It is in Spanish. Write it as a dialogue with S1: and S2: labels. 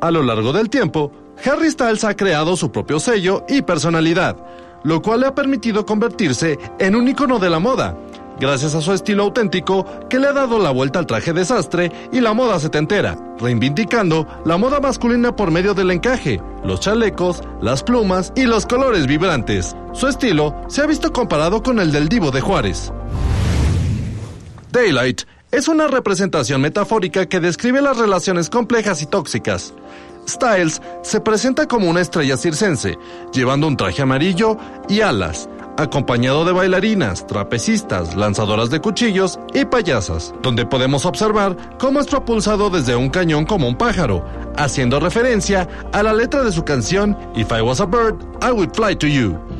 S1: A lo largo del tiempo, Harry Styles ha creado su propio sello y personalidad, lo cual le ha permitido convertirse en un ícono de la moda, gracias a su estilo auténtico que le ha dado la vuelta al traje desastre y la moda setentera, reivindicando la moda masculina por medio del encaje, los chalecos, las plumas y los colores vibrantes. Su estilo se ha visto comparado con el del Divo de Juárez. Daylight es una representación metafórica que describe las relaciones complejas y tóxicas. Styles se presenta como una estrella circense, llevando un traje amarillo y alas, acompañado de bailarinas, trapecistas, lanzadoras de cuchillos y payasas, donde podemos observar cómo es propulsado desde un cañón como un pájaro, haciendo referencia a la letra de su canción If I Was a Bird, I Would Fly to You.